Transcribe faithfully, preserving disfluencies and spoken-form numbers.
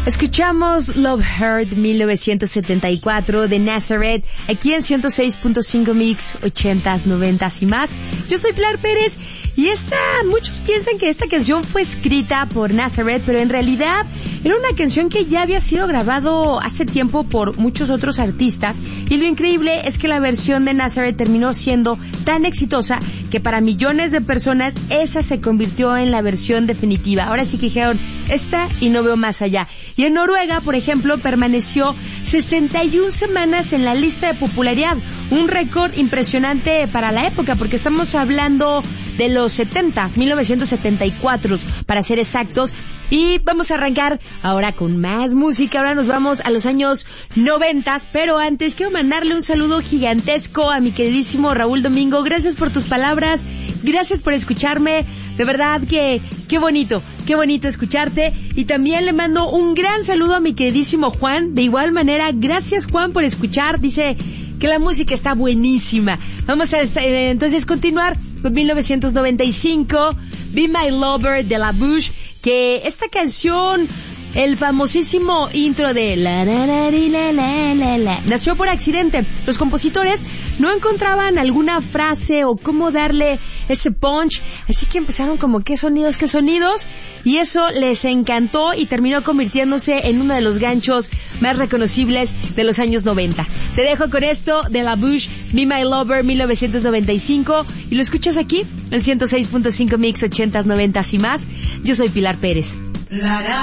Escuchamos Love Hurt mil novecientos setenta y cuatro de Nazareth, aquí en ciento seis punto cinco Mix, ochentas, noventas y más. Yo soy Pilar Pérez y esta, muchos piensan que esta canción fue escrita por Nazareth, pero en realidad era una canción que ya había sido grabado hace tiempo por muchos otros artistas, y lo increíble es que la versión de Nazareth terminó siendo tan exitosa que para millones de personas esa se convirtió en la versión definitiva. Ahora sí que dijeron, esta y no veo más allá. Y en Noruega, por ejemplo, permaneció sesenta y una semanas en la lista de popularidad, un récord impresionante para la época, porque estamos hablando de los setentas, mil novecientos setenta y cuatro para ser exactos. Y vamos a arrancar ahora con más música. Ahora nos vamos a los años noventas, pero antes quiero mandarle un saludo gigantesco a mi queridísimo Raúl Domingo. Gracias por tus palabras, gracias por escucharme, de verdad que qué bonito, qué bonito escucharte. Y también le mando un gran saludo a mi queridísimo Juan, de igual manera, gracias Juan por escuchar, dice que la música está buenísima. Vamos a eh, entonces continuar con mil novecientos noventa y cinco, Be My Lover de La Bouche, que esta canción, el famosísimo intro de la la la la la la la, nació por accidente. Los compositores no encontraban alguna frase o cómo darle ese punch, así que empezaron como qué sonidos, qué sonidos, y eso les encantó y terminó convirtiéndose en uno de los ganchos más reconocibles de los años noventa. Te dejo con esto de La Bouche, Be My Lover mil novecientos noventa y cinco, y lo escuchas aquí en ciento seis punto cinco Mix, ochentas, noventas y más. Yo soy Pilar Pérez. La, la.